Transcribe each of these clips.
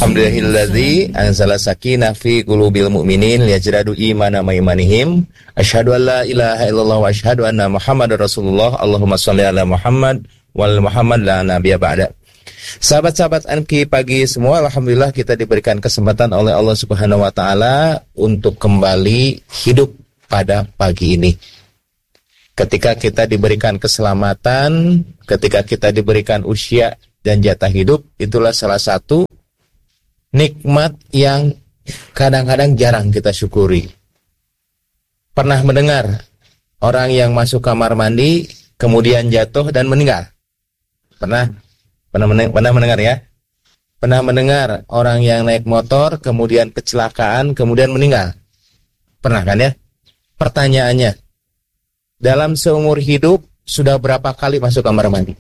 Alhamdulillahilladzi anzala sakinah fi qulubil mu'minin liyajradu imana ma imanihim. Asyhadu an la ilaha illallah wa asyhadu anna Muhammadar Rasulullah. Allahumma shalli ala Muhammad wal Muhammad la nabiyya ba'da. Sahabat-sahabat MK pagi semua, alhamdulillah kita diberikan kesempatan oleh Allah Subhanahu wa taala untuk kembali hidup pada pagi ini. Ketika kita diberikan keselamatan, ketika kita diberikan usia dan jatah hidup, itulah salah satu nikmat yang kadang-kadang jarang kita syukuri. Pernah mendengar orang yang masuk kamar mandi kemudian jatuh dan meninggal? Pernah mendengar ya? Pernah mendengar orang yang naik motor kemudian kecelakaan kemudian meninggal? Pernah kan ya? Pertanyaannya, dalam seumur hidup sudah berapa kali masuk kamar mandi?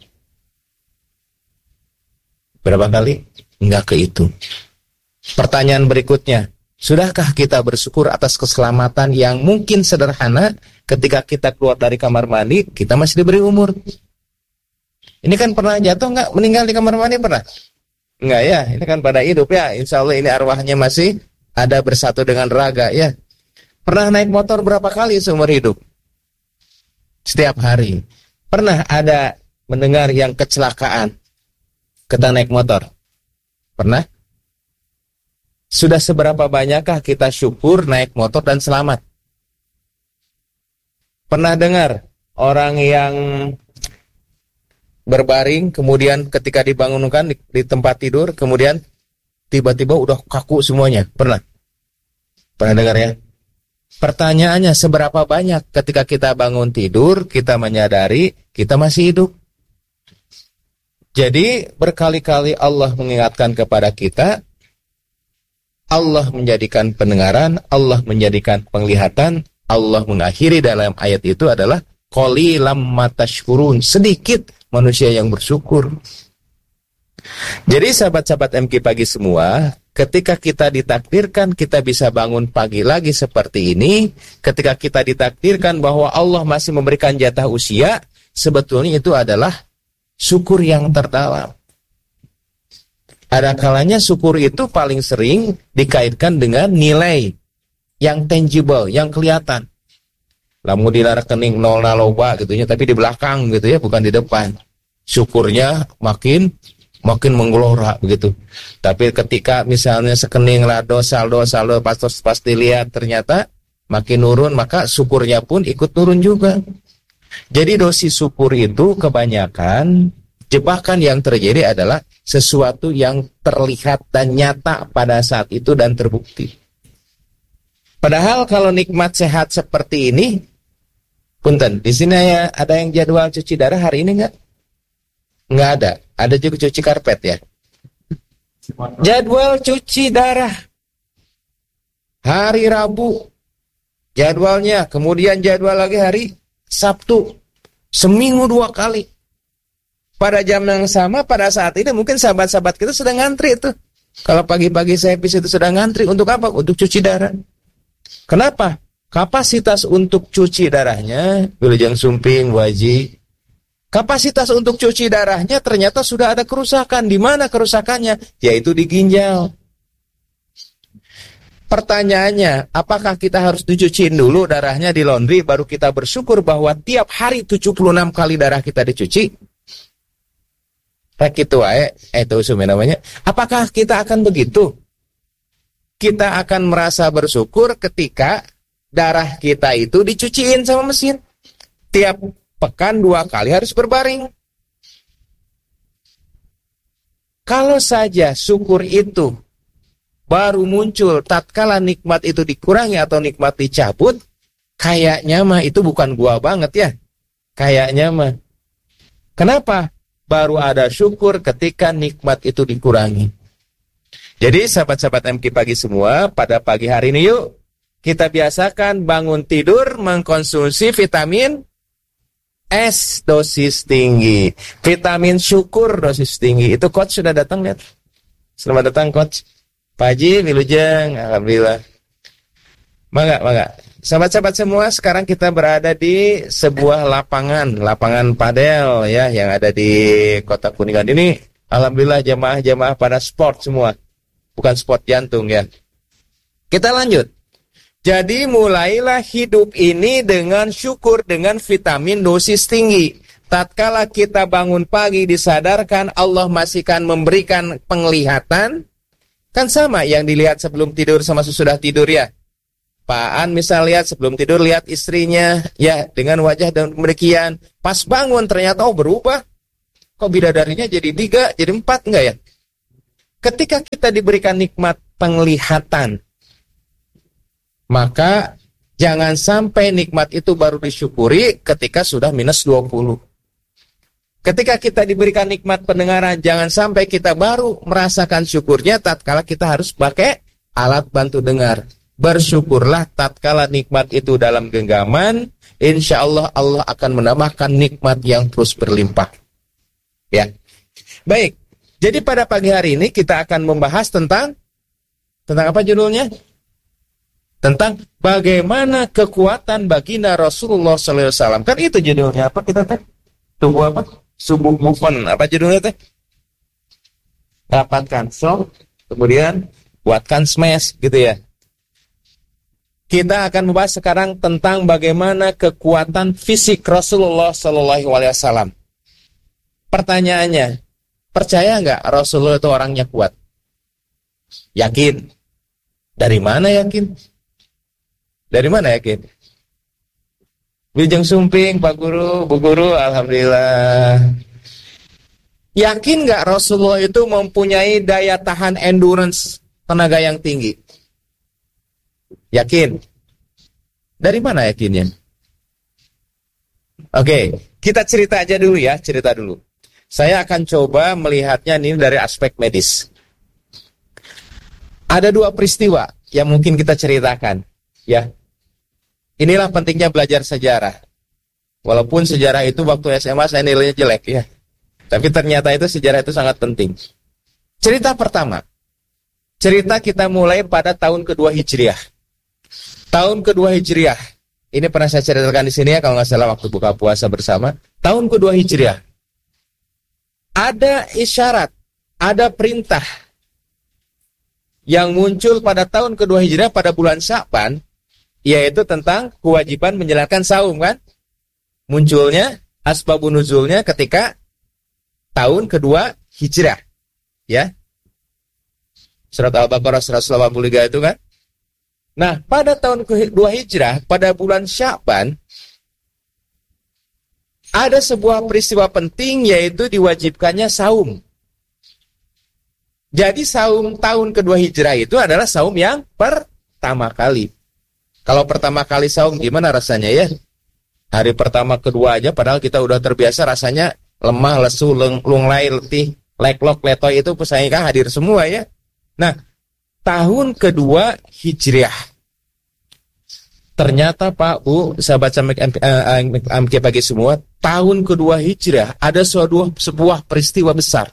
Berapa kali? Enggak kehitung. Pertanyaan berikutnya, sudahkah kita bersyukur atas keselamatan yang mungkin sederhana ketika kita keluar dari kamar mandi, kita masih diberi umur? Ini kan pernah jatuh enggak? Meninggal di kamar mandi pernah? Enggak ya, ini kan pada hidup ya. Insya Allah ini arwahnya masih ada bersatu dengan raga ya. Pernah naik motor berapa kali seumur hidup? Setiap hari. Pernah ada mendengar yang kecelakaan ketika naik motor? Pernah? Sudah seberapa banyakkah kita syukur naik motor dan selamat? Pernah dengar orang yang berbaring kemudian ketika dibangunkan di tempat tidur kemudian tiba-tiba udah kaku semuanya? Pernah? Pernah dengar ya? Pertanyaannya, seberapa banyak ketika kita bangun tidur kita menyadari kita masih hidup? Jadi berkali-kali Allah mengingatkan kepada kita, Allah menjadikan pendengaran, Allah menjadikan penglihatan. Allah mengakhiri dalam ayat itu adalah qalilam matashkurun, sedikit manusia yang bersyukur. Jadi sahabat-sahabat MK pagi semua, ketika kita ditakdirkan kita bisa bangun pagi lagi seperti ini, ketika kita ditakdirkan bahwa Allah masih memberikan jatah usia, sebetulnya itu adalah syukur yang terdalam. Ada kalanya syukur itu paling sering dikaitkan dengan nilai yang tangible, yang kelihatan. Lamun di rekening nol loba gitu ya, tapi di belakang gitu ya, bukan di depan. Syukurnya makin menggelora begitu. Tapi ketika misalnya sekening lado saldo pas dilihat ternyata makin nurun, maka syukurnya pun ikut turun juga. Jadi dosis syukur itu kebanyakan jebakan yang terjadi adalah sesuatu yang terlihat dan nyata pada saat itu dan terbukti. Padahal kalau nikmat sehat seperti ini, punten, di sini ya ada yang jadwal cuci darah hari ini enggak? Enggak ada. Ada juga cuci karpet ya. Jadwal cuci darah hari Rabu jadwalnya, kemudian jadwal lagi hari Sabtu, seminggu 2 kali. Pada jam yang sama, pada saat ini mungkin sahabat-sahabat kita sedang ngantri itu. Kalau pagi-pagi servis itu sedang ngantri untuk apa? Untuk cuci darah. Kenapa? Kapasitas untuk cuci darahnya, Wilujeng Sumping, Waji, kapasitas untuk cuci darahnya ternyata sudah ada kerusakan. Di mana kerusakannya? Yaitu di ginjal. Pertanyaannya, apakah kita harus dicuciin dulu darahnya di laundry baru kita bersyukur bahwa tiap hari 76 kali darah kita dicuci? Rek itu itu namanya. Apakah kita akan begitu? Kita akan merasa bersyukur ketika darah kita itu dicuciin sama mesin. Tiap pekan 2 kali harus berbaring. Kalau saja syukur itu baru muncul tatkala nikmat itu dikurangi atau nikmat dicabut, kayaknya mah itu bukan gua banget ya. Kayaknya mah. Kenapa? Baru ada syukur ketika nikmat itu dikurangi. Jadi sahabat-sahabat MK pagi semua, pada pagi hari ini yuk kita biasakan bangun tidur mengkonsumsi vitamin S dosis tinggi, vitamin syukur dosis tinggi. Itu coach sudah datang lihat. Selamat datang coach. Pak Haji, Wilujeng, alhamdulillah. Mangga. Sahabat-sahabat semua, sekarang kita berada di sebuah lapangan padel ya yang ada di Kota Kuningan ini. Alhamdulillah jamaah-jamaah pada sport semua. bukan spot jantung ya. Kita lanjut. Jadi mulailah hidup ini dengan syukur, dengan vitamin dosis tinggi. Tatkala kita bangun pagi disadarkan Allah masih kan memberikan penglihatan, kan sama yang dilihat sebelum tidur sama sesudah tidur ya. Pak An misal lihat sebelum tidur lihat istrinya ya dengan wajah dan demikian. Pas bangun ternyata berubah. Kok bidadarinya jadi 3, jadi 4 enggak ya? Ketika kita diberikan nikmat penglihatan, maka jangan sampai nikmat itu baru disyukuri ketika sudah minus 20. Ketika kita diberikan nikmat pendengaran, jangan sampai kita baru merasakan syukurnya tatkala kita harus pakai alat bantu dengar. Bersyukurlah tatkala nikmat itu dalam genggaman, insya Allah Allah akan menambahkan nikmat yang terus berlimpah. Ya, baik. Jadi pada pagi hari ini kita akan membahas tentang apa judulnya? Tentang bagaimana kekuatan baginda Rasulullah SAW. Kan itu judulnya apa kita teh? Tubuh apa? Subuh movement. Apa judulnya teh? Dapatkan so, kemudian buatkan smash gitu ya. Kita akan membahas sekarang tentang bagaimana kekuatan fisik Rasulullah SAW. Pertanyaannya, percaya nggak Rasulullah itu orangnya kuat? Yakin. Dari mana yakin? Dari mana yakin? Wilujeng Sumping, Pak Guru, Bu Guru, alhamdulillah. Yakin nggak Rasulullah itu mempunyai daya tahan endurance tenaga yang tinggi? Yakin. Dari mana yakinnya? Oke, kita cerita aja dulu ya, cerita dulu. Saya akan coba melihatnya ini dari aspek medis. Ada 2 peristiwa yang mungkin kita ceritakan, ya. Inilah pentingnya belajar sejarah. Walaupun sejarah itu waktu SMA saya nilainya jelek ya. Tapi ternyata itu sejarah itu sangat penting. Cerita pertama. Cerita kita mulai pada tahun kedua Hijriah. Tahun kedua Hijriah. Ini pernah saya ceritakan di sini ya kalau nggak salah waktu buka puasa bersama. Tahun kedua Hijriah. Ada isyarat, ada perintah yang muncul pada tahun kedua Hijriah pada bulan Sya'ban, yaitu tentang kewajiban menjalankan saum kan? Munculnya asbabun nuzulnya ketika tahun kedua Hijrah. Ya. Surat Al-Baqarah 183 itu kan? Nah, pada tahun kedua Hijrah, pada bulan Sya'ban, ada sebuah peristiwa penting yaitu diwajibkannya saum. Jadi saum tahun kedua Hijrah itu adalah saum yang pertama kali. Kalau pertama kali saum gimana rasanya ya? Hari pertama kedua aja padahal kita udah terbiasa rasanya lemah, lesu, lunglai, letih, leklok, letoy itu pesaingkah hadir semua ya. Nah, tahun kedua Hijriah. Ternyata Pak, Bu, sahabat MK bagi semua, tahun kedua Hijriah ada sebuah peristiwa besar.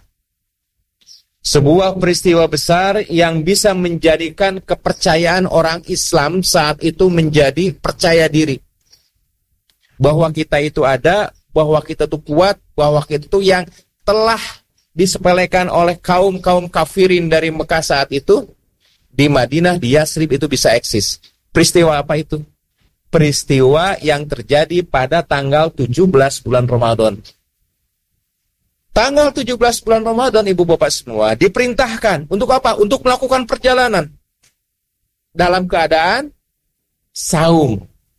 Sebuah peristiwa besar yang bisa menjadikan kepercayaan orang Islam saat itu menjadi percaya diri. Bahwa kita itu ada, bahwa kita itu kuat, bahwa kita itu yang telah disepelekan oleh kaum-kaum kafirin dari Mekah saat itu, di Madinah, di Yasrib itu bisa eksis. Peristiwa apa itu? Peristiwa yang terjadi pada tanggal 17 bulan Ramadan. Tanggal 17 bulan Ramadan, Ibu Bapak semua, diperintahkan untuk apa? Untuk melakukan perjalanan dalam keadaan saum.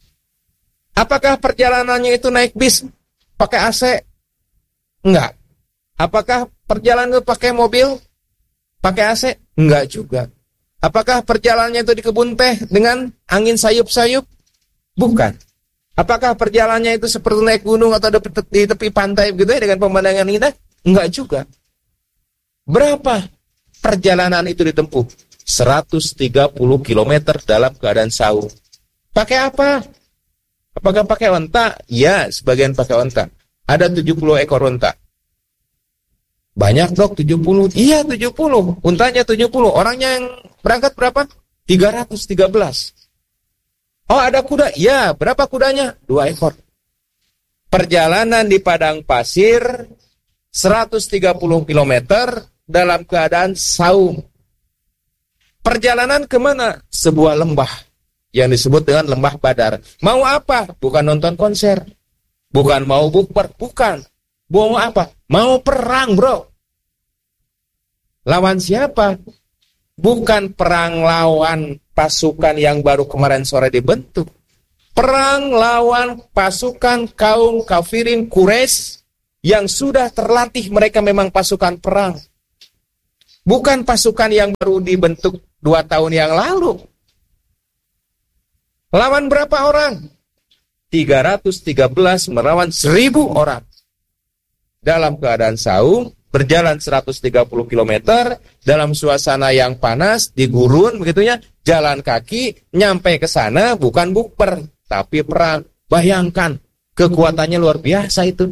Apakah perjalanannya itu naik bis pakai AC? Enggak. Apakah perjalanan itu pakai mobil pakai AC? Enggak juga. Apakah perjalanannya itu di kebun teh dengan angin sayup-sayup? Bukan. Apakah perjalanannya itu seperti naik gunung atau di tepi pantai gitu ya dengan pemandangan indah? Enggak juga. Berapa perjalanan itu ditempuh? 130 km dalam keadaan saum. Pakai apa? Apakah pakai onta? Ya, sebagian pakai onta. Ada 70 ekor onta. Banyak dok 70. Iya 70. Untanya 70. Orangnya yang berangkat berapa? 313. Oh ada kuda? Ya, berapa kudanya? 2 ekor. Perjalanan di padang pasir 130 km dalam keadaan saum. Perjalanan kemana? Sebuah lembah yang disebut dengan Lembah Badar. Mau apa? Bukan nonton konser. Bukan mau bukber. Bukan. Mau apa? Mau perang, bro. Lawan siapa? Bukan perang lawan pasukan yang baru kemarin sore dibentuk. Perang lawan pasukan kaum kafirin Quraisy yang sudah terlatih, mereka memang pasukan perang. Bukan pasukan yang baru dibentuk 2 tahun yang lalu. Lawan berapa orang? 313 melawan 1000 orang. Dalam keadaan saum, berjalan 130 km, dalam suasana yang panas, di gurun, begitunya, jalan kaki, nyampe ke sana, bukan bukber, tapi perang. Bayangkan, kekuatannya luar biasa itu.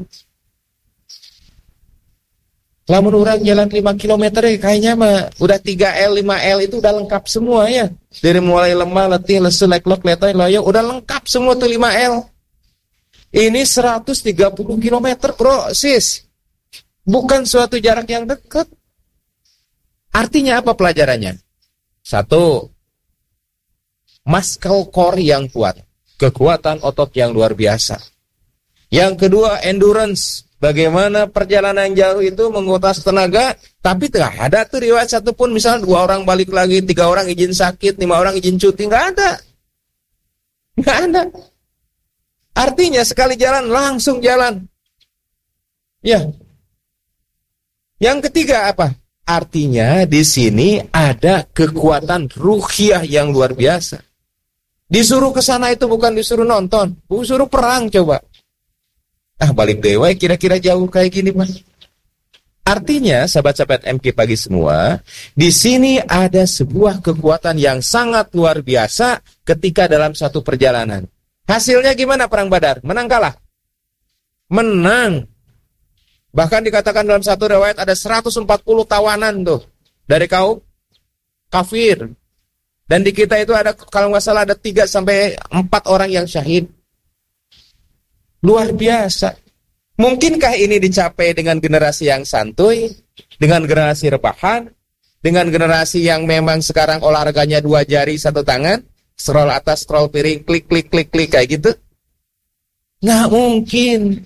Lamun orang jalan 5 km kayaknya mah udah 3L, 5L itu udah lengkap semua ya. Dari mulai lemah, letih, lesu, leklok, letoy, loyo, udah lengkap semua tuh 5L. Ini 130 km, bro, sis. Bukan suatu jarak yang dekat. Artinya apa pelajarannya? 1, muscle core yang kuat. Kekuatan otot yang luar biasa. Yang kedua, endurance. Bagaimana perjalanan jauh itu menguras tenaga, tapi tidak ada tuh riwayat satupun, misalnya 2 orang balik lagi, 3 orang izin sakit, 5 orang izin cuti, nggak ada. Nggak ada. Artinya sekali jalan, langsung jalan. Ya. Yang ketiga apa? Artinya di sini ada kekuatan ruhiyah yang luar biasa. Disuruh ke sana itu bukan disuruh nonton, disuruh perang coba. Balik dewa kira-kira jauh kayak gini, Mas. Artinya, sahabat-sahabat MK pagi semua, di sini ada sebuah kekuatan yang sangat luar biasa ketika dalam satu perjalanan. Hasilnya gimana perang Badar? Menang kalah? Menang. Bahkan dikatakan dalam satu riwayat ada 140 tawanan tuh dari kaum kafir. Dan di kita itu ada, kalau nggak salah, ada 3 sampai 4 orang yang syahid. Luar biasa. Mungkinkah ini dicapai dengan generasi yang santuy, dengan generasi rebahan, dengan generasi yang memang sekarang olahraganya 2 jari 1 tangan, scroll atas, scroll piring, klik, klik, klik, klik, kayak gitu? Nggak mungkin.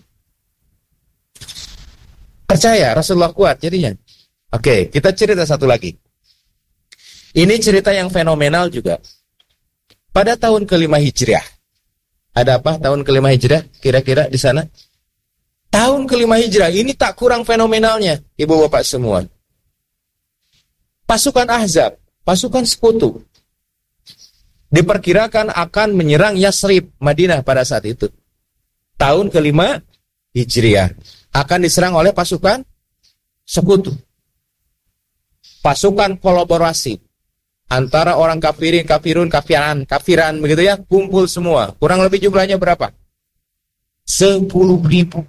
Percaya, Rasulullah kuat jadinya. Oke, kita cerita satu lagi. Ini cerita yang fenomenal juga. Pada tahun ke-5 Hijriah. Ada apa tahun ke-5 Hijriah kira-kira di sana? Tahun ke-5 Hijriah ini tak kurang fenomenalnya, ibu bapak semua. Pasukan Ahzab, pasukan sekutu, diperkirakan akan menyerang Yasrib, Madinah pada saat itu. Tahun ke-5 Hijriah akan diserang oleh pasukan sekutu. Pasukan kolaborasi antara orang kafirun, kafiran, begitu ya, kumpul semua. Kurang lebih jumlahnya berapa? 10.000.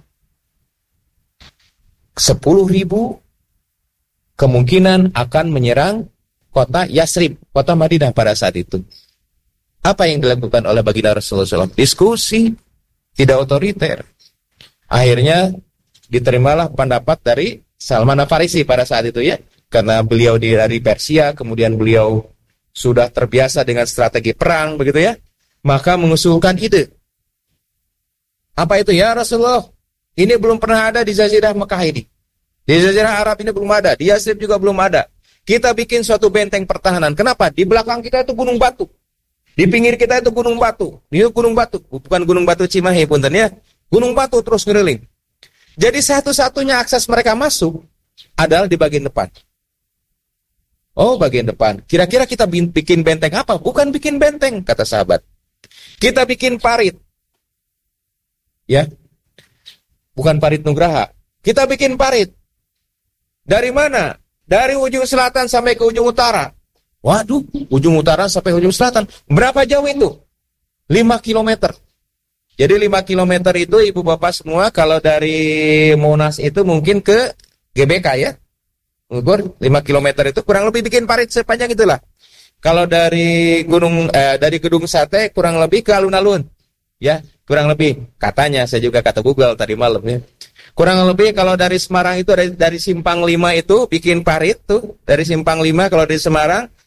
10.000 kemungkinan akan menyerang kota Yasrib, kota Madinah pada saat itu. Apa yang dilakukan oleh baginda Rasulullah SAW? Diskusi, tidak otoriter. Akhirnya diterimalah pendapat dari Salman Al-Farisi pada saat itu ya. Karena beliau dari Persia, kemudian beliau sudah terbiasa dengan strategi perang, begitu ya. Maka mengusulkan ide. Apa itu ya Rasulullah? Ini belum pernah ada di Jazirah Mekah ini. Di Jazirah Arab ini belum ada. Di Yasrib juga belum ada. Kita bikin suatu benteng pertahanan. Kenapa? Di belakang kita itu gunung batu. Di pinggir kita itu gunung batu. Ini gunung batu. Bukan gunung batu Cimahi punten ya. Gunung batu terus ngeliling. Jadi satu-satunya akses mereka masuk adalah di bagian depan. Oh, bagian depan. Kira-kira kita bikin benteng apa? Bukan bikin benteng, kata sahabat. Kita bikin parit. Ya. Bukan parit Nugraha. Kita bikin parit. Dari mana? Dari ujung selatan sampai ke ujung utara. Waduh, ujung utara sampai ujung selatan. Berapa jauh itu? 5 km. Jadi 5 km itu ibu bapak semua, kalau dari Monas itu mungkin ke GBK ya. Ukur 5 km itu kurang lebih bikin parit sepanjang itulah. Kalau dari dari Gedung Sate kurang lebih ke alun-alun. Ya, kurang lebih. Katanya, saya juga kata Google tadi malam ya. Kurang lebih kalau dari Semarang itu dari Simpang 5 itu bikin parit tuh. Dari Simpang 5 kalau di Semarang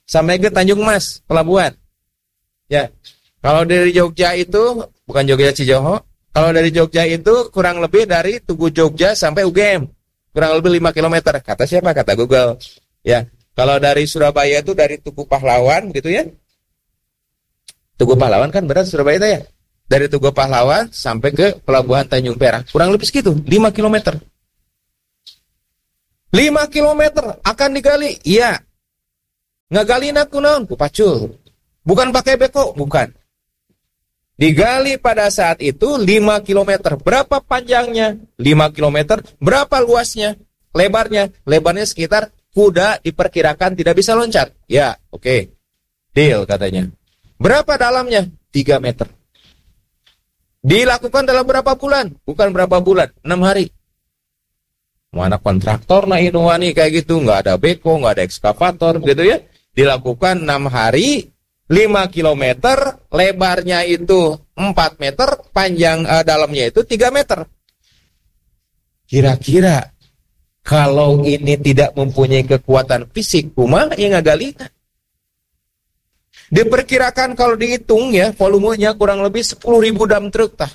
sampai ke Tanjung Mas, pelabuhan. Ya. Kalau dari Jogja itu, bukan Jogja Cijoho, kalau dari Jogja itu kurang lebih dari Tugu Jogja sampai UGM. Kurang lebih 5 km. Kata siapa? Kata Google. Ya. Kalau dari Surabaya itu dari Tugu Pahlawan gitu ya. Tugu Pahlawan kan berat Surabaya itu ya. Dari Tugu Pahlawan sampai ke pelabuhan Tanjung Perak. Kurang lebih segitu, 5 km. 5 km akan digali. Iya. Ngegali aku naon? Ku pacul. Bukan pakai beko, bukan. Digali pada saat itu 5 km. Berapa panjangnya? 5 km. Berapa luasnya? Lebarnya? Lebarnya sekitar kuda diperkirakan tidak bisa loncat. Ya, oke. Deal katanya. Berapa dalamnya? 3 meter. Dilakukan dalam berapa bulan? Bukan berapa bulan, 6 hari. Mana kontraktor nah inuani kayak gitu, nggak ada beko, nggak ada ekskavator gitu ya. Dilakukan 6 hari, 5 km, lebarnya itu 4 meter, panjang dalamnya itu 3 meter. Kira-kira kalau ini tidak mempunyai kekuatan fisik, kumaha yang ngagalina? Diperkirakan kalau dihitung ya, volumenya kurang lebih 10.000 dump truck tah.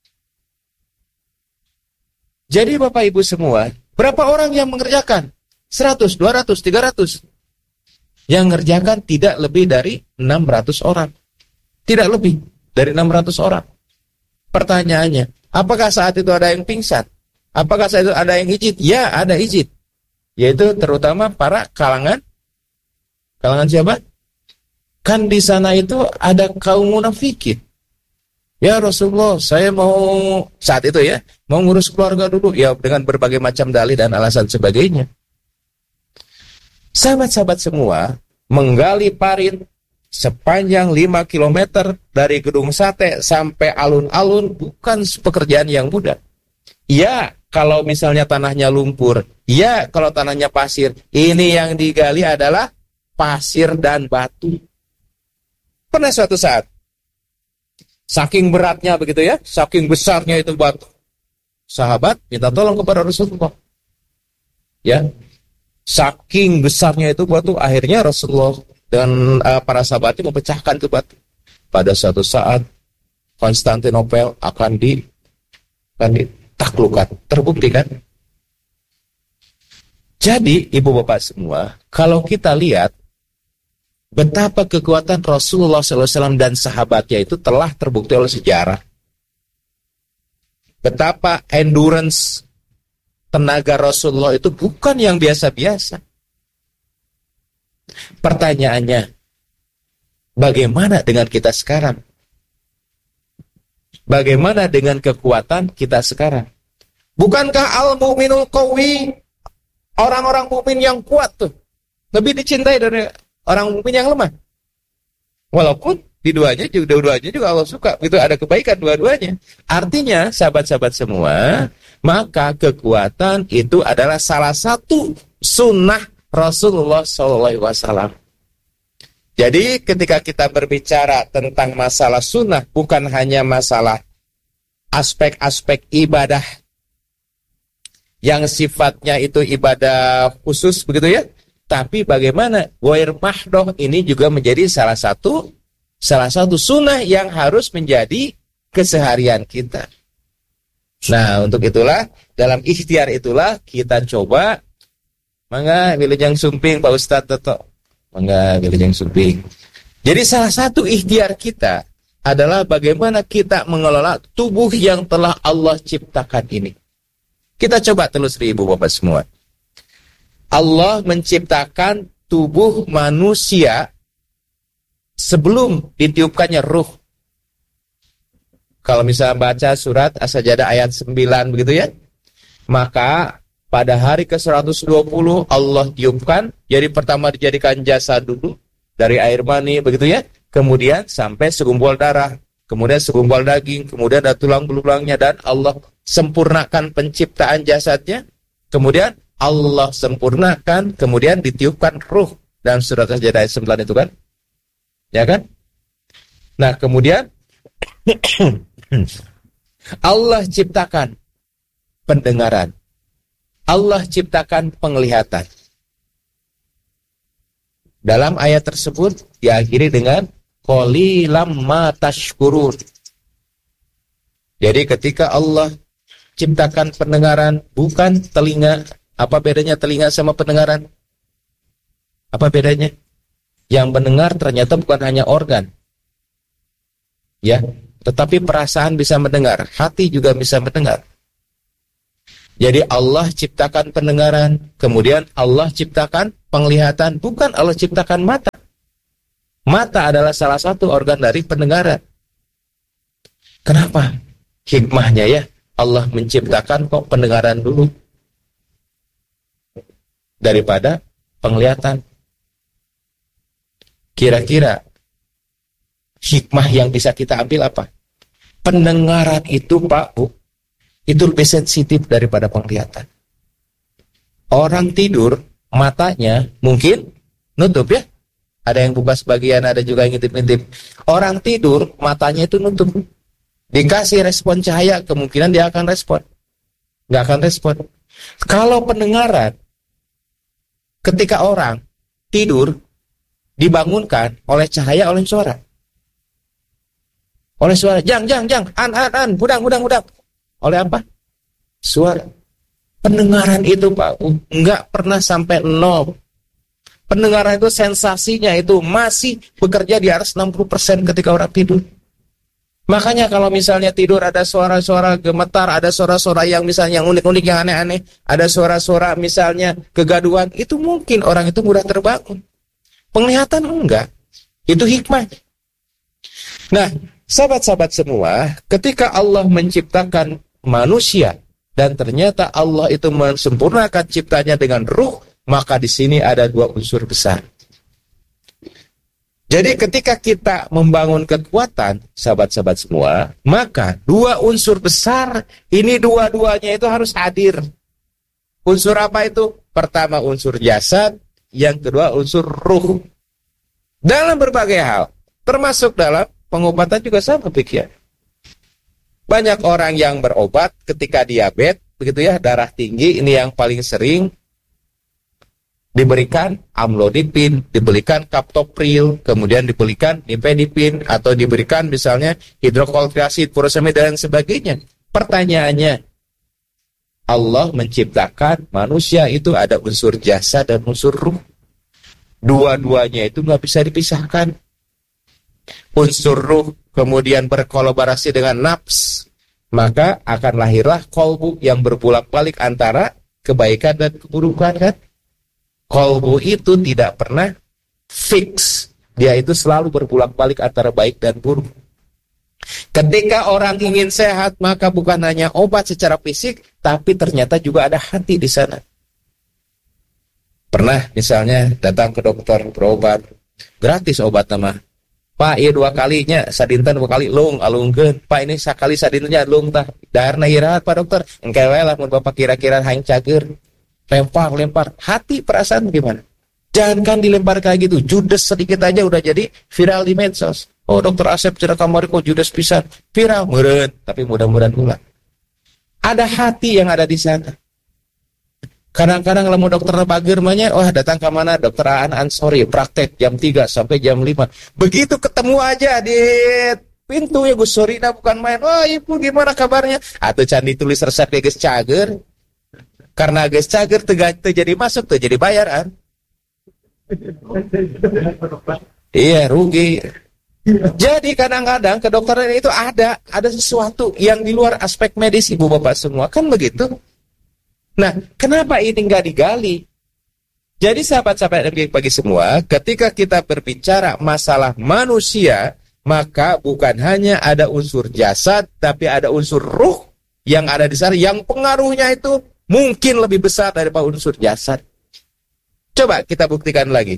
Jadi Bapak Ibu semua, berapa orang yang mengerjakan? 100, 200, 300. Yang mengerjakan tidak lebih dari 600 orang. Tidak lebih dari 600 orang. Pertanyaannya, apakah saat itu ada yang pingsan? Apakah saat itu ada yang ijid? Ya, ada ijid. Yaitu terutama para kalangan siapa? Kan di sana itu ada kaum munafikin. Ya Rasulullah, saya mau saat itu ya, mau ngurus keluarga dulu. Ya dengan berbagai macam dalih dan alasan sebagainya. Sahabat-sahabat semua menggali parit sepanjang 5 km dari Gedung Sate sampai alun-alun bukan pekerjaan yang mudah. Ya, kalau misalnya tanahnya lumpur, ya kalau tanahnya pasir, ini yang digali adalah pasir dan batu. Pernah suatu saat, saking beratnya begitu ya, saking besarnya itu batu, sahabat minta tolong kepada Rasulullah. Ya, saking besarnya itu batu, akhirnya Rasulullah dan para sahabatnya memecahkan itu batu. Pada suatu saat Konstantinopel akan ditaklukkan, terbukti kan? Jadi ibu bapak semua, kalau kita lihat betapa kekuatan Rasulullah SAW dan sahabatnya itu telah terbukti oleh sejarah. Betapa endurance tenaga Rasulullah itu bukan yang biasa-biasa. Pertanyaannya, bagaimana dengan kita sekarang? Bagaimana dengan kekuatan kita sekarang? Bukankah al-mu'minul qawi, orang-orang mukmin yang kuat tuh lebih dicintai dari orang mukmin yang lemah? Walaupun dua-duanya juga Allah suka, itu ada kebaikan dua-duanya. Artinya, sahabat-sahabat semua, maka kekuatan itu adalah salah satu sunnah Rasulullah SAW. Jadi ketika kita berbicara tentang masalah sunnah, bukan hanya masalah aspek-aspek ibadah yang sifatnya itu ibadah khusus begitu ya, tapi bagaimana ghair mahdoh ini juga menjadi salah satu sunnah yang harus menjadi keseharian kita. Nah, untuk itulah, dalam ikhtiar itulah kita coba, mangga wilujeng sumping Pak Ustadz Toto, mangga wilujeng sumping. Jadi salah satu ikhtiar kita adalah bagaimana kita mengelola tubuh yang telah Allah ciptakan ini. Kita coba telusuri ibu bapak semua. Allah menciptakan tubuh manusia sebelum ditiupkannya ruh. Kalau misalnya baca surat As-Sajdah ayat 9 begitu ya, maka pada hari ke-120 Allah tiupkan. Jadi pertama dijadikan jasad dulu dari air mani begitu ya, kemudian sampai segumpal darah, kemudian segumpal daging, kemudian ada tulang belulangnya, dan Allah sempurnakan penciptaan jasadnya. Kemudian Allah sempurnakan, kemudian ditiupkan ruh dalam surat As-Sajdah ayat 9 itu kan, ya kan? Nah kemudian Allah ciptakan pendengaran, Allah ciptakan penglihatan. Dalam ayat tersebut diakhiri dengan qalilam ma tashkurun. Jadi ketika Allah ciptakan pendengaran, bukan telinga. Apa bedanya telinga sama pendengaran? Apa bedanya? Yang mendengar ternyata bukan hanya organ, ya, tetapi perasaan bisa mendengar, hati juga bisa mendengar. Jadi Allah ciptakan pendengaran, kemudian Allah ciptakan penglihatan, bukan Allah ciptakan mata. Mata adalah salah satu organ dari pendengaran. Kenapa? Hikmahnya ya, Allah menciptakan kok pendengaran dulu daripada penglihatan. Kira-kira hikmah yang bisa kita ambil apa? Pendengaran itu Pak Bu, itu lebih sensitif daripada penglihatan. Orang tidur, matanya mungkin nutup ya. Ada yang buka sebagian, ada juga yang ngintip-ngintip. Orang tidur, matanya itu nutup. Dikasih respon cahaya, kemungkinan dia akan respon. Nggak akan respon. Kalau pendengaran, ketika orang tidur, dibangunkan oleh cahaya, oleh suara. Oleh suara, jang, budang. Oleh apa? Suara. Pendengaran itu Pak, nggak pernah sampai nol. Pendengaran itu sensasinya itu masih bekerja di atas 60% ketika orang tidur. Makanya kalau misalnya tidur ada suara-suara gemetar, ada suara-suara yang misalnya yang unik-unik, yang aneh-aneh, ada suara-suara misalnya kegaduhan, itu mungkin orang itu mudah terbangun. Penglihatan enggak. Itu hikmah. Nah, sahabat-sahabat semua, ketika Allah menciptakan manusia dan ternyata Allah itu mensempurnakan ciptanya dengan ruh, maka di sini ada dua unsur besar. Jadi ketika kita membangun kekuatan, sahabat-sahabat semua, maka dua unsur besar ini dua-duanya itu harus hadir. Unsur apa itu? Pertama unsur jasad, yang kedua unsur ruh. Dalam berbagai hal, termasuk dalam pengobatan juga sama pikir. Banyak orang yang berobat ketika diabetes, begitu ya, darah tinggi, ini yang paling sering diberikan amlodipin, diberikan kaptopril, kemudian diberikan nifedipin, atau diberikan misalnya hidroklorotiazid, furosemid dan sebagainya. Pertanyaannya, Allah menciptakan manusia itu ada unsur jasad dan unsur ruh. Dua-duanya itu nggak bisa dipisahkan. Unsur ruh kemudian berkolaborasi dengan nafs, maka akan lahirlah kolbu yang berbolak-balik antara kebaikan dan keburukan, kan? Kolbu itu tidak pernah fix, dia itu selalu berbolak-balik antara baik dan buruk. Ketika orang ingin sehat, maka bukan hanya obat secara fisik, tapi ternyata juga ada hati di sana. Pernah misalnya datang ke dokter berobat, gratis obat nama. Pak, iya 2 kalinya, sadinten 2 kali lung, alungkeun. Pak, ini sekali sadintennya lung tah. Daharna irahat Pak dokter. Engke we lah mun Bapak kira-kira hayang cager. Lempar. Hati perasaan gimana? Jangan dilempar kayak gitu. Judes sedikit aja udah jadi viral di medsos. Oh, dokter Asep cerita kamari kok judes pisan. Viral, meureun, tapi mudah-mudahan pula. Ada hati yang ada di sana. Kadang-kadang lamun dokter bager mah nya, wah datang ke mana? Dokter Ansori, praktek jam 3 sampai jam 5. Begitu ketemu aja di pintu ya Gus Sorina bukan main. Oh, ibu gimana kabarnya? Atuh can ditulis resep geus cager. Karena geus cager teu jadi masuk, teu jadi bayaran. Iya, rugi. Jadi kadang-kadang kedokteran itu ada sesuatu yang di luar aspek medis, Ibu Bapak semua, kan begitu. Nah, kenapa ini nggak digali? Jadi sahabat-sahabat yang bagi semua, ketika kita berbicara masalah manusia, maka bukan hanya ada unsur jasad, tapi ada unsur ruh yang ada di sana, yang pengaruhnya itu mungkin lebih besar daripada unsur jasad. Coba kita buktikan lagi.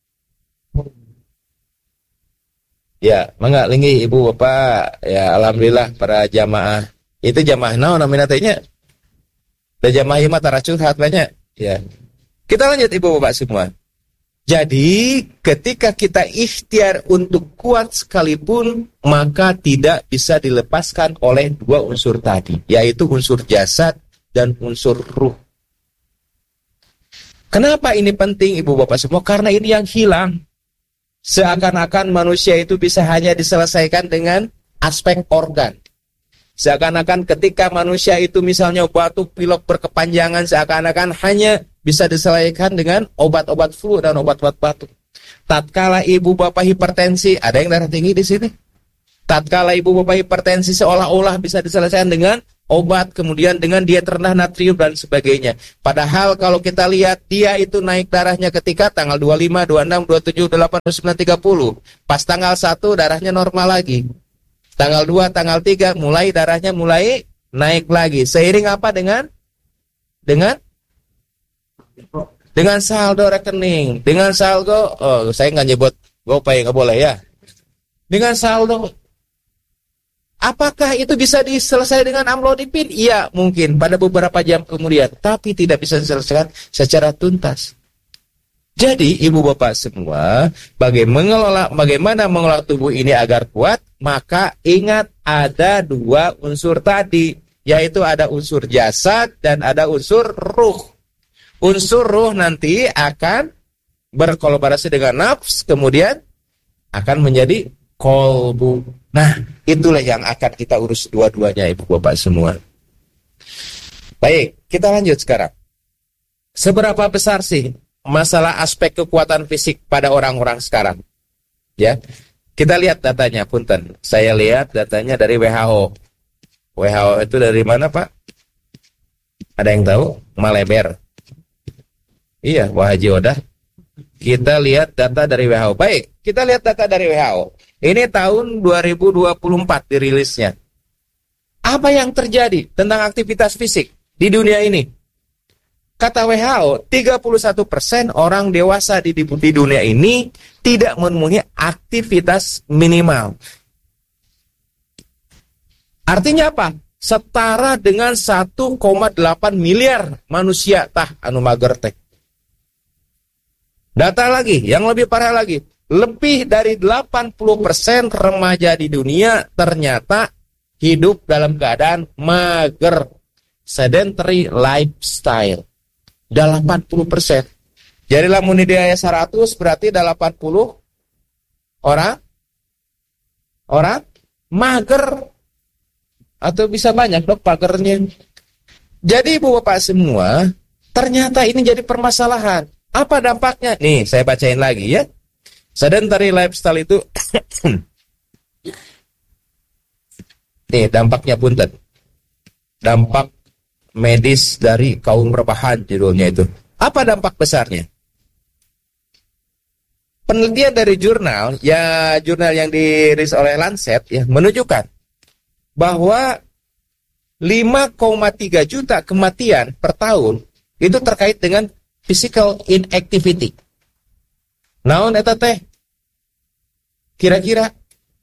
Ya, mangga linggi Ibu Bapak. Ya, alhamdulillah para jamaah. Itu jamaah naon namina teh nya? Da jamaah ieu mah taracut hatnya. Ya. Kita lanjut Ibu Bapak semua. Jadi, ketika kita ikhtiar untuk kuat sekalipun, maka tidak bisa dilepaskan oleh dua unsur tadi, yaitu unsur jasad dan unsur ruh. Kenapa ini penting Ibu Bapak semua? Karena ini yang hilang. Seakan-akan manusia itu bisa hanya diselesaikan dengan aspek organ. Seakan-akan ketika manusia itu misalnya batuk pilek berkepanjangan, seakan-akan hanya bisa diselesaikan dengan obat-obat flu dan obat-obat batuk. Tatkala ibu bapak hipertensi, ada yang darah tinggi di sini. Tatkala ibu bapak hipertensi seolah-olah bisa diselesaikan dengan obat, kemudian dengan diet rendah natrium dan sebagainya. Padahal kalau kita lihat dia itu naik darahnya ketika tanggal 25, 26, 27, 28, 29, 30. Pas tanggal 1 darahnya normal lagi. Tanggal 2, tanggal 3 mulai darahnya mulai naik lagi. Seiring apa dengan saldo rekening, dengan saldo, saya nggak nyebut GoPay, nggak boleh ya. Dengan saldo, apakah itu bisa diselesaikan dengan amlodipin? Iya, mungkin pada beberapa jam kemudian, tapi tidak bisa diselesaikan secara tuntas. Jadi, ibu bapak semua, bagaimana mengelola tubuh ini agar kuat, maka ingat ada dua unsur tadi, yaitu ada unsur jasad dan ada unsur ruh. Unsur ruh nanti akan berkolaborasi dengan nafs, kemudian akan menjadi kolbu. Nah, itulah yang akan kita urus dua-duanya ibu bapak semua. Baik, kita lanjut sekarang. Seberapa besar sih masalah aspek kekuatan fisik pada orang-orang sekarang? Ya, kita lihat datanya, punten. Saya lihat datanya dari WHO. WHO itu dari mana, Pak? Ada yang tahu? Maleber. Iya, Wah Haji Odah. Kita lihat data dari WHO. Baik, kita lihat data dari WHO. Ini tahun 2024 dirilisnya. Apa yang terjadi tentang aktivitas fisik di dunia ini? Kata WHO, 31% orang dewasa di dunia ini tidak memenuhi aktivitas minimal. Artinya apa? Setara dengan 1,8 miliar manusia anu mager teh. Data lagi, yang lebih parah lagi, lebih dari 80% remaja di dunia ternyata hidup dalam keadaan mager, sedentary lifestyle. 80%. Jadi lamun di ayat 100 berarti 80 orang mager, atau bisa banyak dok magernya. Jadi ibu bapak semua, ternyata ini jadi permasalahan. Apa dampaknya? Nih, saya bacain lagi ya. Sedentary lifestyle itu nih dampaknya punten. Dampak medis dari kaum rebahan judulnya itu. Apa dampak besarnya? Penelitian dari jurnal yang dirilis oleh Lancet ya menunjukkan bahwa 5,3 juta kematian per tahun itu terkait dengan physical inactivity. Naon eta teh? Kira-kira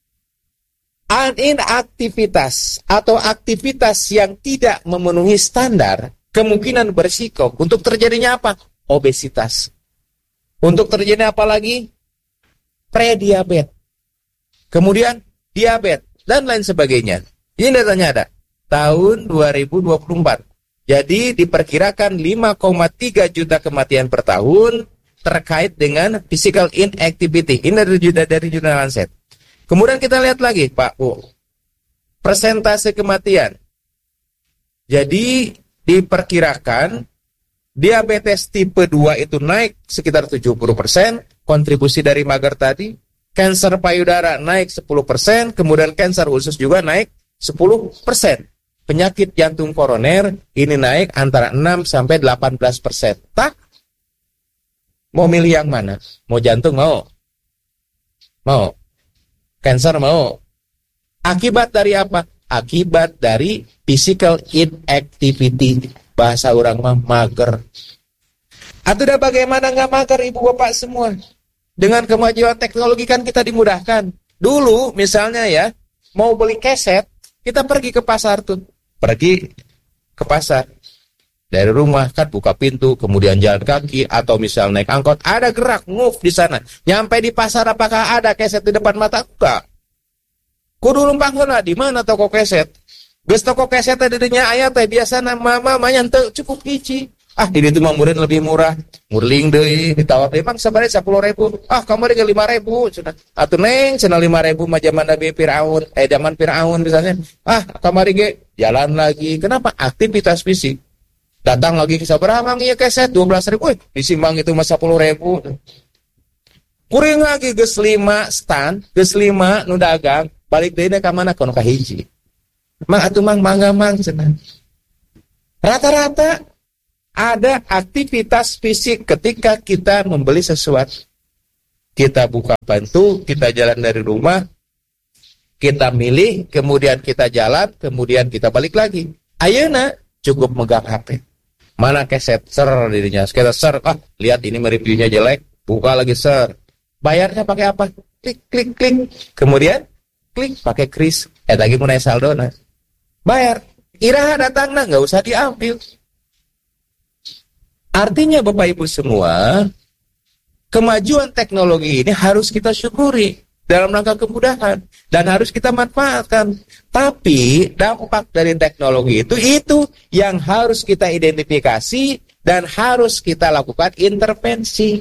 inaktivitas atau aktivitas yang tidak memenuhi standar kemungkinan berisiko untuk terjadinya apa? Obesitas. Untuk terjadinya apa lagi? Prediabetes. Kemudian diabetes dan lain sebagainya. Ini datanya ada. Tahun 2024. Jadi diperkirakan 5,3 juta kematian per tahun terkait dengan physical inactivity. Ini dari jurnal Lancet. Kemudian kita lihat lagi, Pak Bu. Persentase kematian. Jadi diperkirakan diabetes tipe 2 itu naik sekitar 70%, kontribusi dari mager tadi. Kanker payudara naik 10%, kemudian kanker usus juga naik 10%. Penyakit jantung koroner ini naik antara 6 sampai 18%. Tak? Mau milih yang mana? Mau jantung mau? Mau? Kanker mau? Akibat dari apa? Akibat dari physical inactivity. Bahasa orang mah mager. Atau dah bagaimana nggak mager ibu bapak semua? Dengan kemajuan teknologi kan kita dimudahkan. Dulu misalnya ya, mau beli keset, kita pergi ke pasar tuh. Pergi ke pasar. Dari rumah kan buka pintu, kemudian jalan kaki, atau misal naik angkot, ada gerak, move di sana. Nyampe di pasar apakah ada keset di depan mata? Enggak. Kudu lumpang heula di mana toko keset? Geus toko keset teh didinya aya teh biasana mama nya teu cukup hiji. Ini tuh mah murid lebih murah. Murling deui ditawar emang sabari 10.000. Kamari ge 5.000 cenah. Atuh neng cenah 5.000 mah zaman Nabi Firaun, zaman Firaun misalnya. Kamari ge jalan lagi. Kenapa? Aktivitas fisik. Datang lagi ke sabaraha mang ieu keset 12.000. Disimbang itu mah 10.000. Kuring lagi geus 5 stand, geus 5 nu dagang, balik deui ka mana? Kono ka hiji. Mang atuh mang mangga mang cenah. Rata-rata ada aktivitas fisik ketika kita membeli sesuatu. Kita buka pintu, kita jalan dari rumah, kita milih, kemudian kita jalan, kemudian kita balik lagi. Ayeuna cukup megang HP. Mana keset ser dirinya, kita ser, lihat ini reviewnya jelek, buka lagi ser. Bayarnya pakai apa? Klik, klik, klik. Kemudian klik pakai kris. Lagi mulai saldo nah. Bayar. Iraha datang nah, nggak usah diambil. Artinya Bapak Ibu semua, kemajuan teknologi ini harus kita syukuri dalam rangka kemudahan dan harus kita manfaatkan. Tapi dampak dari teknologi itu yang harus kita identifikasi dan harus kita lakukan intervensi.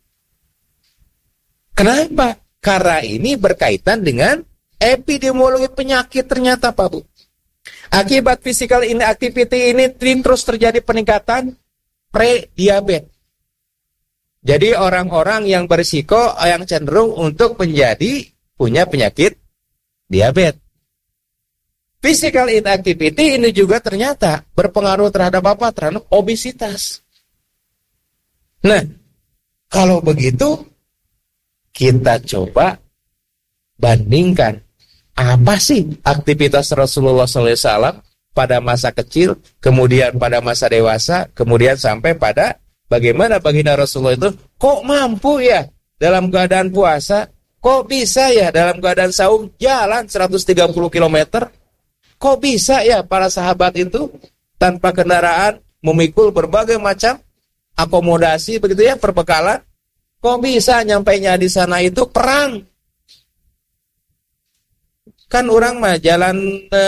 Kenapa? Karena ini berkaitan dengan epidemiologi penyakit ternyata Pak Bu. Akibat physical inactivity ini terus terjadi peningkatan pre-diabetes. Jadi orang-orang yang berisiko yang cenderung untuk punya penyakit diabetes. Physical inactivity ini juga ternyata berpengaruh terhadap apa? Terhadap obesitas. Nah, kalau begitu kita coba bandingkan apa sih aktivitas Rasulullah SAW pada masa kecil, kemudian pada masa dewasa, kemudian sampai pada bagaimana baginda Rasulullah itu kok mampu ya dalam keadaan puasa, kok bisa ya dalam keadaan saum jalan 130 km, kok bisa ya para sahabat itu tanpa kendaraan memikul berbagai macam akomodasi begitu ya, perbekalan, kok bisa nyampainya di sana itu perang. Kan orang mah jalan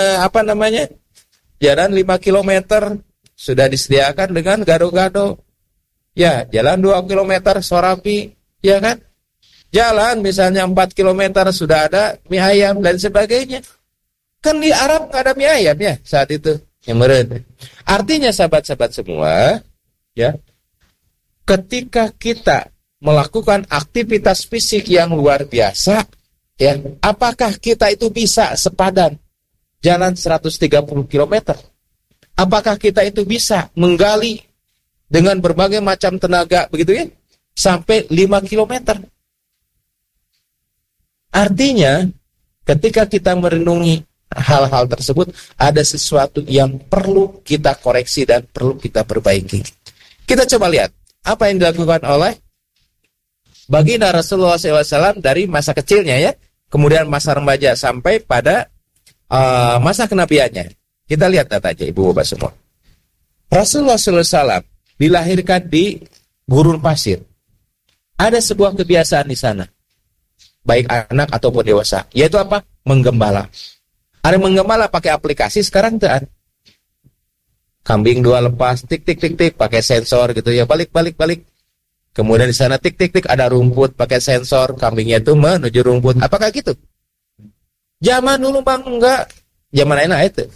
jalan 5 km sudah disediakan dengan gado-gado. Ya, jalan 2 km sorapi, ya kan? Jalan misalnya 4 km sudah ada mie ayam dan sebagainya. Kan di Arab nggak ada mie ayam ya saat itu. Artinya sahabat-sahabat semua, ya, ketika kita melakukan aktivitas fisik yang luar biasa, ya, apakah kita itu bisa sepadan jalan 130 km? Apakah kita itu bisa menggali dengan berbagai macam tenaga begitu ya sampai 5 km? Artinya ketika kita merenungi hal-hal tersebut, ada sesuatu yang perlu kita koreksi dan perlu kita perbaiki. Kita coba lihat apa yang dilakukan oleh baginda Rasulullah SAW dari masa kecilnya ya, kemudian masa remaja sampai pada masa kenabiannya. Kita lihat datanya ibu bapak semua. Rasulullah SAW dilahirkan di gurun pasir. Ada sebuah kebiasaan di sana, baik anak ataupun dewasa, yaitu apa? Menggembala. Ada menggembala pakai aplikasi sekarang tuh. Kambing 2 lepas, tik tik tik tik, pakai sensor gitu ya, balik. Kemudian di sana tik tik tik ada rumput, pakai sensor, kambingnya itu menuju rumput. Apakah gitu? Zaman dulu bang enggak, zaman enak itu.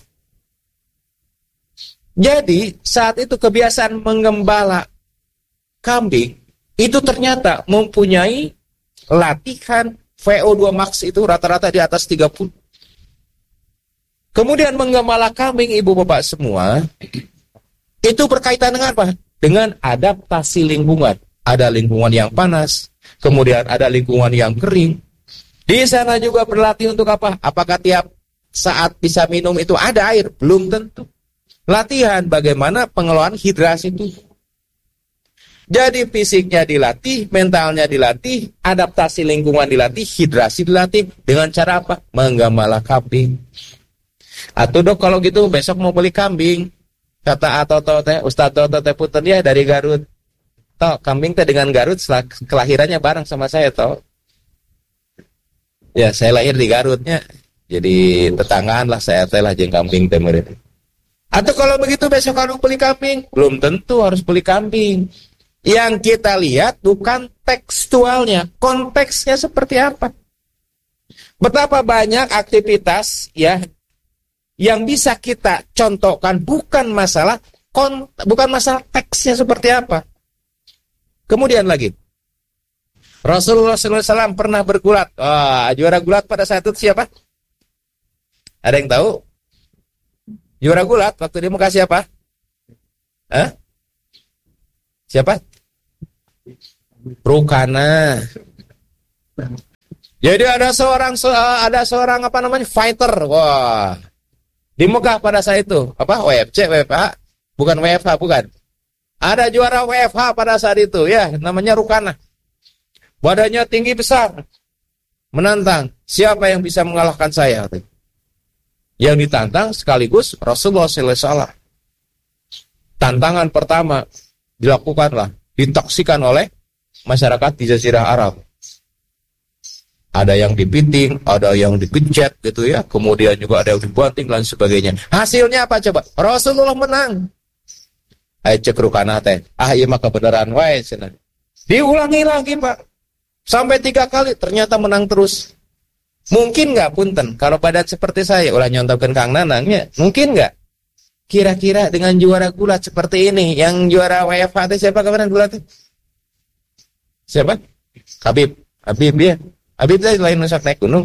Jadi saat itu kebiasaan menggembala kambing itu ternyata mempunyai latihan VO2 max itu rata-rata di atas 30. Kemudian menggembala kambing ibu bapak semua itu berkaitan dengan apa? Dengan adaptasi lingkungan. Ada lingkungan yang panas, kemudian ada lingkungan yang kering. Di sana juga berlatih untuk apa? Apakah tiap saat bisa minum itu ada air? Belum tentu. Latihan bagaimana pengelolaan hidrasi itu. Jadi fisiknya dilatih, mentalnya dilatih, adaptasi lingkungan dilatih, hidrasi dilatih. Dengan cara apa? Menggembala kambing. Atau dok kalau gitu besok mau beli kambing. Kata Toto teh, Ustaz Toto teh punten ya dari Garut. Toh kambing teh dengan Garut setelah kelahirannya bareng sama saya toh. Ya saya lahir di Garutnya. Jadi tetanggaan lah saya teh lah jeung kambing teh meureun. Atau kalau begitu besok harus beli kambing? Belum tentu harus beli kambing. Yang kita lihat bukan tekstualnya, konteksnya seperti apa. Betapa banyak aktivitas ya yang bisa kita contohkan bukan masalah teksnya seperti apa. Kemudian lagi, Rasulullah SAW pernah bergulat. Juara gulat pada saat itu siapa? Ada yang tahu? Juara gulat waktu di Mekah siapa? Siapa? Rukana. Jadi ada seorang fighter. Wah. Di Mekah pada saat itu, WFC, WFH? Bukan WFH, bukan. Ada juara WFH pada saat itu ya, namanya Rukana. Badannya tinggi besar. Menantang, siapa yang bisa mengalahkan saya? Yang ditantang sekaligus Rasulullah SAW. Tantangan pertama dilakukanlah, ditaksikan oleh masyarakat di Jazirah Arab. Ada yang dipiting, ada yang dikejet gitu ya, kemudian juga ada yang dibanting dan sebagainya. Hasilnya apa coba? Rasulullah menang. Ayo cek Rukana teh. Iya maka beneran wae cenah. Diulangi lagi, Pak. Sampai 3 kali ternyata menang terus. Mungkin nggak punten kalau badan seperti saya ulah nyontohkan Kang Nanangnya, mungkin nggak kira-kira dengan juara gulat seperti ini, yang juara WFH siapa kemarin gulat? Siapa? Habib ya. Habib tadi lain nusak naik gunung.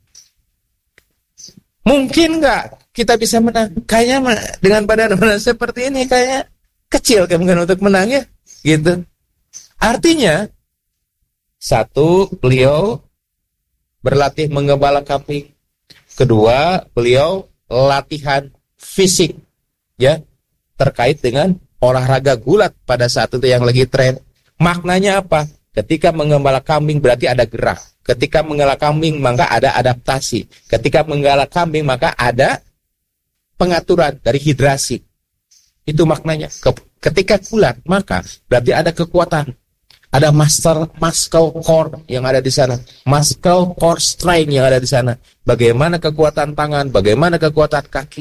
Mungkin nggak kita bisa menang? Kayaknya dengan badan seperti ini kayaknya kecil kemungkinan untuk menangnya, gitu. Artinya, satu, beliau berlatih mengembala kambing. Kedua, beliau latihan fisik ya terkait dengan olahraga gulat pada saat itu yang lagi tren. Maknanya apa? Ketika mengembala kambing berarti ada gerak. Ketika mengembala kambing maka ada adaptasi. Ketika mengembala kambing maka ada pengaturan dari hidrasi. Itu maknanya. Ketika gulat maka berarti ada kekuatan. Ada muscle core yang ada di sana, muscle core strength yang ada di sana. Bagaimana kekuatan tangan, bagaimana kekuatan kaki.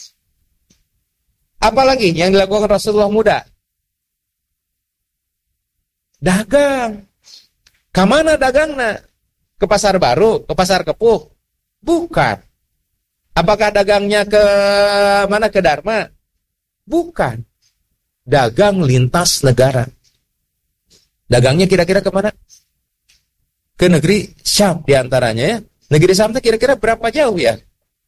Apalagi yang dilakukan Rasulullah muda? Dagang. Kamana dagangna? Ke pasar baru, ke pasar kepuh? Bukan. Apakah dagangnya ke mana? Ke Dharma? Bukan. Dagang lintas negara. Dagangnya kira-kira kemana? Ke negeri Syam diantaranya ya. Negeri Syam itu kira-kira berapa jauh ya?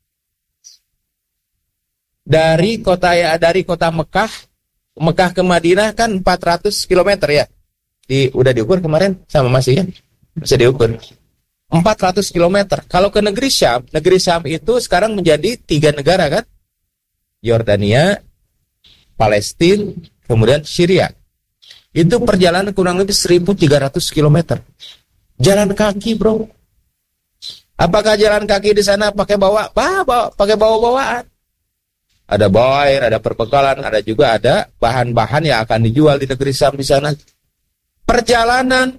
Dari kota Mekah ke Madinah kan 400 km ya. Udah diukur kemarin sama masih ya? Masih diukur. 400 km. Kalau ke negeri Syam itu sekarang menjadi 3 negara kan? Yordania, Palestina, kemudian Syria. Itu perjalanan kurang lebih 1.300 km. Jalan kaki, bro. Apakah jalan kaki di sana pakai bawa-bawaan? Ada bawa, ada perbekalan, ada juga ada bahan-bahan yang akan dijual di negeri Syam di sana. Perjalanan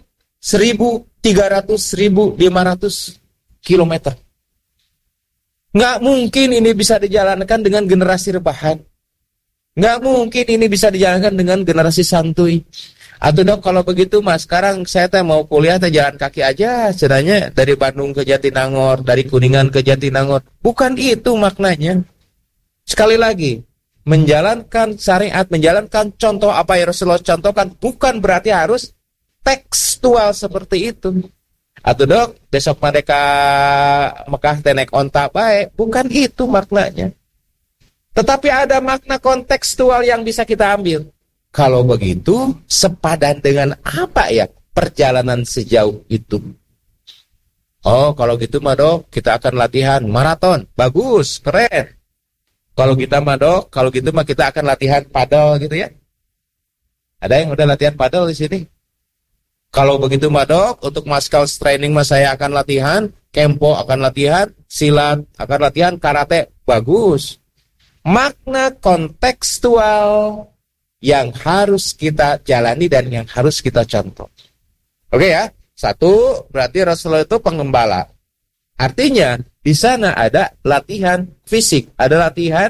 1.300-1.500 km. Nggak mungkin ini bisa dijalankan dengan generasi rebahan. Nggak mungkin ini bisa dijalankan dengan generasi santuy. Atau dok, kalau begitu mas, sekarang saya mau kuliah jalan kaki aja, sebenarnya dari Bandung ke Jatinangor, dari Kuningan ke Jatinangor. Bukan itu maknanya. Sekali lagi, menjalankan syariat, menjalankan contoh apa yang Rasulullah contohkan, bukan berarti harus tekstual seperti itu. Atau dok, besok mereka Mekah tenek onta baik, bukan itu maknanya. Tetapi ada makna kontekstual yang bisa kita ambil. Kalau begitu, sepadan dengan apa ya perjalanan sejauh itu? Oh, kalau gitu mah dok, kita akan latihan maraton. Bagus, keren. Kalau kita mah dok, kalau gitu mah kita akan latihan padel gitu ya. Ada yang udah latihan padel di sini? Kalau begitu mah dok, untuk muscle training mah saya akan latihan, kempo akan latihan, silat akan latihan, karate. Bagus. Makna kontekstual yang harus kita jalani dan yang harus kita contoh. Oke ya, satu berarti Rasulullah itu pengembala. Artinya di sana ada latihan fisik, ada latihan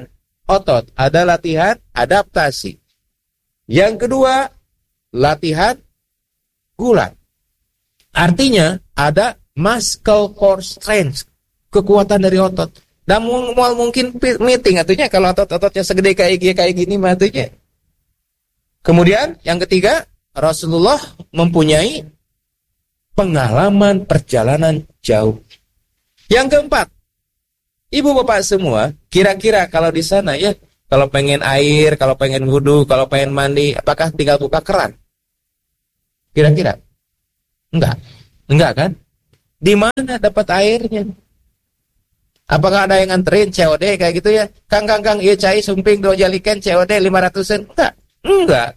otot, ada latihan adaptasi. Yang kedua, latihan gulat. Artinya ada muscle core strength, kekuatan dari otot. Dan mungkin meeting artinya kalau otot-ototnya segede kayak gini matunya. Kemudian yang ketiga, Rasulullah mempunyai pengalaman perjalanan jauh. Yang keempat, ibu bapak semua, kira-kira kalau di sana ya, kalau pengen air, kalau pengen wudu, kalau pengen mandi, apakah tinggal buka keran? Kira-kira? Enggak kan? Di mana dapat airnya? Apakah ada yang nganterin COD kayak gitu ya? Kang, iya cai sumping do jalikan COD 500-an? Enggak.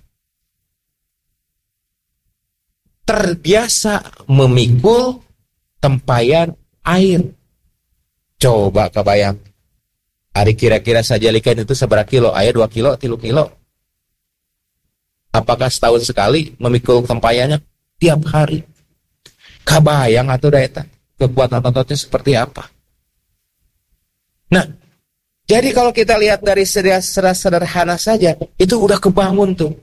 Terbiasa memikul tempayan air. Coba kebayang. Hari kira-kira saja jalikan itu seberapa kilo? Air 2 kilo, 3 kilo. Apakah setahun sekali memikul tempayannya? Tiap hari. Kabayang atau daya kekuatan ototnya seperti apa? Nah, jadi kalau kita lihat dari sederhana saja, itu udah kebangun tuh.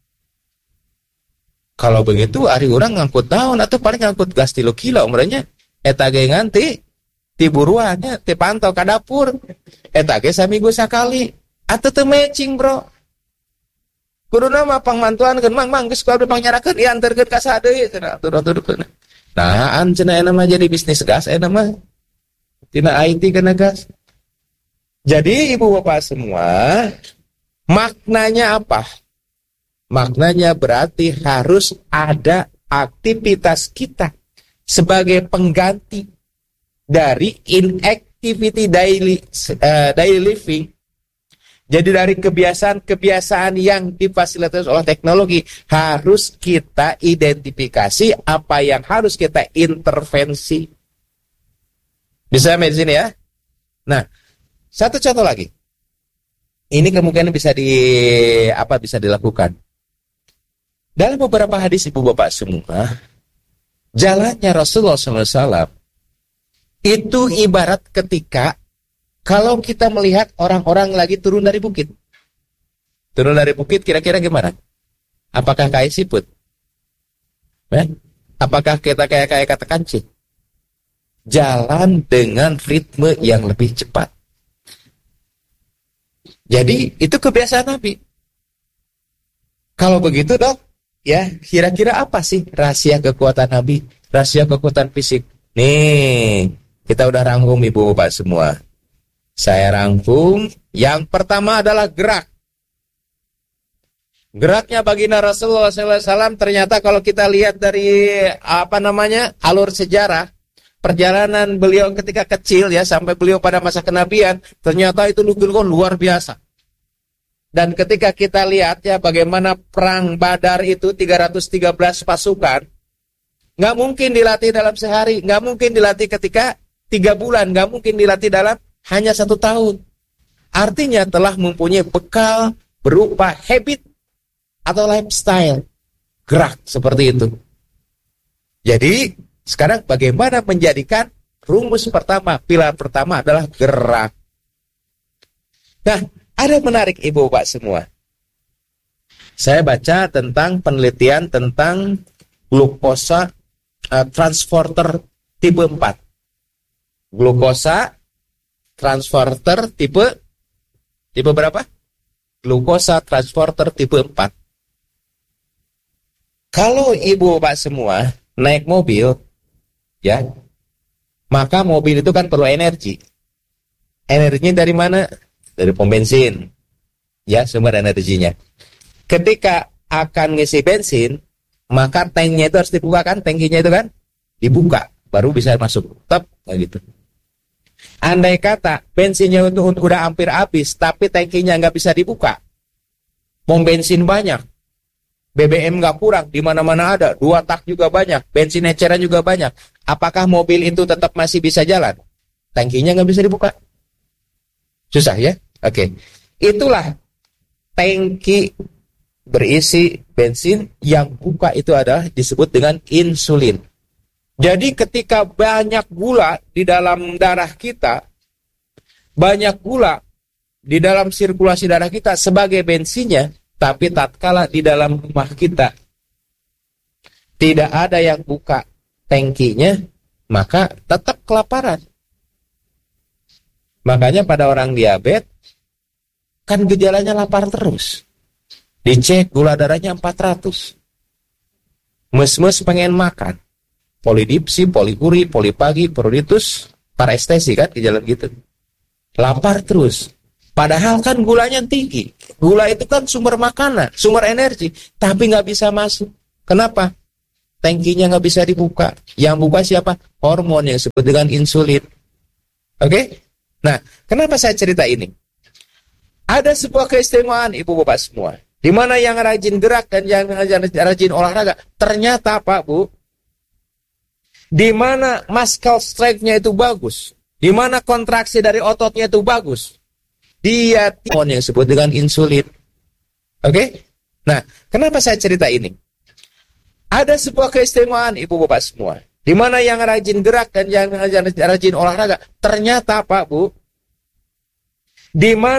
Kalau begitu, hari orang ngangkut daun atau paling ngangkut gas 3 kilo, umurnya eta ge nganti tiburuannya, tipantau ke dapur, eta ge saminggu sakali, atau teu matching bro. Kuduna mah pangmantuan kan mang geus kudu pangyarakeun ianterkeun ka sadeui cenah atur-aturkeun. Nah, cenah eta mah jadi bisnis gas eta mah. Tina IT kana gas. Jadi ibu bapak semua, maknanya apa? Maknanya berarti harus ada aktivitas kita sebagai pengganti dari inactivity daily living. Jadi dari kebiasaan yang difasilitasi oleh teknologi harus kita identifikasi apa yang harus kita intervensi. Bisa sampai di sini ya? Nah, satu contoh lagi. Ini kemungkinan bisa dilakukan. Dalam beberapa hadis ibu bapak semua, jalannya Rasulullah SAW itu ibarat ketika kalau kita melihat orang-orang lagi turun dari bukit. Turun dari bukit kira-kira gimana? Apakah kayak siput? Apakah kita kayak kata kancing? Jalan dengan ritme yang lebih cepat. Jadi itu kebiasaan Nabi. Kalau begitu dok, ya kira-kira apa sih rahasia kekuatan Nabi? Rahasia kekuatan fisik. Nih, kita udah rangkum ibu bapak semua. Saya rangkum. Yang pertama adalah gerak. Geraknya baginda Rasulullah SAW ternyata kalau kita lihat dari alur sejarah perjalanan beliau ketika kecil ya sampai beliau pada masa kenabian, ternyata itu luar biasa. Dan ketika kita lihat ya bagaimana perang Badar itu 313 pasukan, nggak mungkin dilatih dalam sehari, nggak mungkin dilatih ketika 3 bulan, nggak mungkin dilatih dalam hanya 1 tahun. Artinya telah mempunyai bekal berupa habit atau lifestyle gerak seperti itu. Jadi sekarang bagaimana menjadikan rumus pertama, pilar pertama adalah gerak. Nah, ada menarik ibu bapak semua. Saya baca tentang penelitian tentang glukosa transporter tipe 4. Glukosa transporter tipe berapa? Glukosa transporter tipe 4. Kalau ibu bapak semua naik mobil, ya, maka mobil itu kan perlu energi. Energinya dari mana? Dari pom bensin. Ya, sumber energinya. Ketika akan ngisi bensin, maka tanknya itu harus dibuka kan? Tangkinya itu kan? Dibuka, baru bisa masuk. Tep, gitu. Andai kata bensinnya itu udah hampir habis, tapi tangkinya nggak bisa dibuka. Pom bensin banyak. BBM nggak kurang, di mana-mana ada. 2 tak juga banyak, bensin eceran juga banyak. Apakah mobil itu tetap masih bisa jalan? Tangkinya nggak bisa dibuka. Susah ya? Oke. Itulah tangki berisi bensin yang buka itu adalah disebut dengan insulin. Jadi ketika banyak gula di dalam darah kita, banyak gula di dalam sirkulasi darah kita sebagai bensinnya, tapi tatkala di dalam rumah kita tidak ada yang buka tangkinya, maka tetap kelaparan. Makanya pada orang diabetes kan gejalanya lapar terus. Dicek gula darahnya 400. Mes-mes pengen makan. Polidipsi, poliuri, polipagi, pruritus, parestesi kan gejala gitu. Lapar terus. Padahal kan gulanya tinggi. Gula itu kan sumber makanan, sumber energi, tapi nggak bisa masuk. Kenapa? Tangkinya nggak bisa dibuka. Yang buka siapa? Hormon yang disebut dengan insulin. Oke? Nah, kenapa saya cerita ini? Ada sebuah keistimewaan ibu-bapak semua. Di mana yang rajin gerak dan yang rajin olahraga, ternyata Pak Bu, di mana muscle strength-nya itu bagus, di mana kontraksi dari ototnya itu bagus, dia hormon yang disebut dengan insulin. Oke? Nah, kenapa saya cerita ini? Ada sebuah keistimewaan ibu-bapak semua. Di mana yang rajin gerak dan yang rajin olahraga, ternyata Pak Bu, di mana